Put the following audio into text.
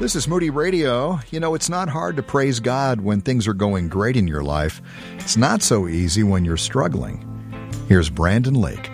This is Moody Radio. You know, it's not hard to praise God when things are going great in your life. It's not so easy when you're struggling. Here's Brandon Lake.